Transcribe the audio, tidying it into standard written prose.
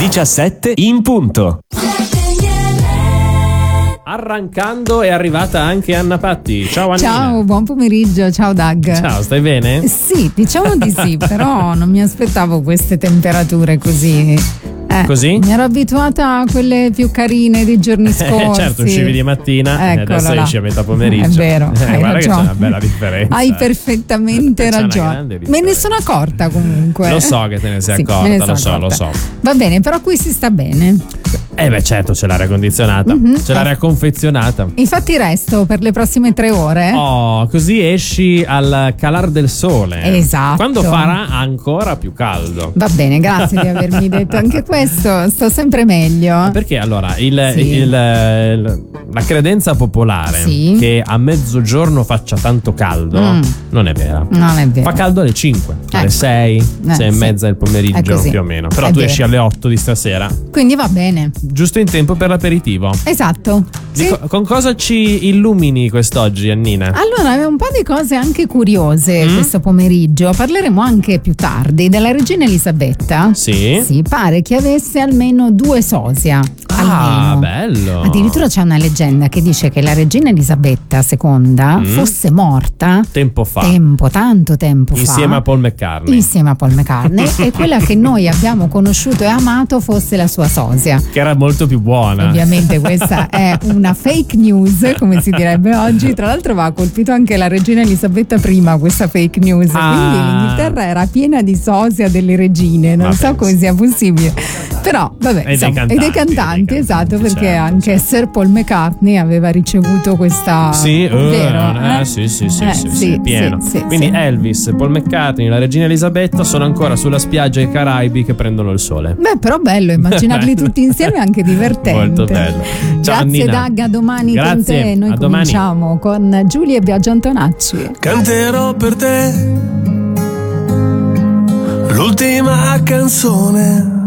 17 in punto. Arrancando è arrivata anche Anna Patti. Ciao Annina. Ciao, buon pomeriggio, ciao Doug. Ciao, stai bene? Sì, diciamo di sì, però non mi aspettavo queste temperature così. Così? Mi ero abituata a quelle più carine dei giorni scorsi. Certo, uscivi di mattina e adesso esci a metà pomeriggio. È vero, hai guarda ragione. che c'è una bella differenza. Hai perfettamente C'è una ragione. grande Me ne differenza. sono accorta comunque. Lo so che te ne sei Sì, accorta, me ne lo sono so. accorta. Va bene, però qui si sta bene. Beh, certo, c'è l'aria condizionata, c'è l'aria confezionata. Infatti resto per le prossime 3 ore. Oh, così esci al calar del sole. Esatto. Quando farà ancora più caldo. Va bene, grazie di avermi detto anche questo. Sto sempre meglio. Perché allora Sì. la credenza popolare Sì. che a mezzogiorno faccia tanto caldo non è vera. Non è vero. Fa caldo alle 5, alle 6, 6 e sì. mezza del È pomeriggio così. più o meno. Però È tu vero. esci alle 8 di stasera, Quindi va bene. giusto in tempo per l'aperitivo. Esatto. Sì. Con cosa ci illumini quest'oggi, Annina? Allora, un po' di cose anche curiose questo pomeriggio. Parleremo anche più tardi della regina Elisabetta. Sì? Sì, pare che avesse almeno 2 sosia. Ah, Almeno. bello. Addirittura c'è una leggenda che dice che la regina Elisabetta II fosse morta tanto tempo fa. Insieme a Paul McCartney. Insieme a Paul McCartney e quella che noi abbiamo conosciuto e amato fosse la sua sosia. Che era molto più buona. Ovviamente questa è una fake news, come si direbbe oggi. Tra l'altro va colpito anche la regina Elisabetta I questa fake news. Quindi l'Inghilterra era piena di sosia delle regine. Non so come sia possibile. Però vabbè, E dei cantanti, esatto, perché certo, anche Sir Paul McCartney aveva ricevuto questa. Sì, vero? sì, pieno. sì, Quindi sì. Elvis, Paul McCartney, la regina Elisabetta sono ancora sulla spiaggia ai Caraibi che prendono il sole. Beh, però bello immaginarli tutti insieme, è anche divertente. Molto bello. Ciao, Grazie Annina. Dag, a domani. Grazie, con te. Noi a domani. cominciamo con Giulia e Biagio Antonacci. Canterò per te l'ultima canzone